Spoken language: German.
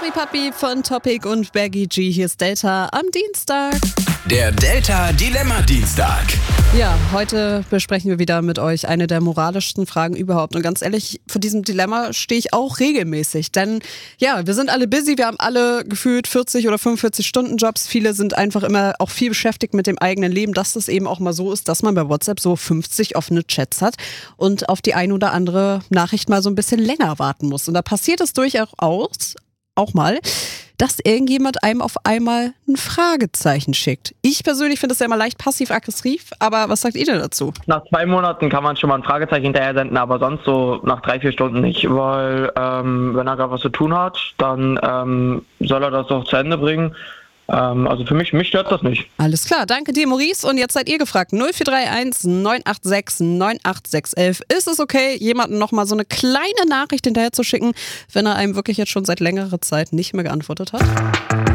Sorry Papi von Topic und Baggy G. Hier ist Delta am Dienstag. Der Delta Dilemma Dienstag. Ja, heute besprechen wir wieder mit euch eine der moralischsten Fragen überhaupt. Und ganz ehrlich, vor diesem Dilemma stehe ich auch regelmäßig. Denn ja, wir sind alle busy, wir haben alle gefühlt 40 oder 45 Stunden Jobs. Viele sind einfach immer auch viel beschäftigt mit dem eigenen Leben, dass es eben auch mal so ist, dass man bei WhatsApp so 50 offene Chats hat und auf die ein oder andere Nachricht mal so ein bisschen länger warten muss. Und da passiert es durchaus auch mal, dass irgendjemand einem auf einmal ein Fragezeichen schickt. Ich persönlich finde es ja immer leicht passiv-aggressiv, aber was sagt ihr denn dazu? Nach 2 Monaten kann man schon mal ein Fragezeichen hinterher senden, aber sonst so nach 3-4 Stunden nicht, weil wenn er gerade was zu tun hat, dann soll er das doch zu Ende bringen. Also für mich stört das nicht. Alles klar, danke dir Maurice und jetzt seid ihr gefragt. 0431 986 98611. Ist es okay, jemandem nochmal so eine kleine Nachricht hinterher zu schicken, wenn er einem wirklich jetzt schon seit längerer Zeit nicht mehr geantwortet hat?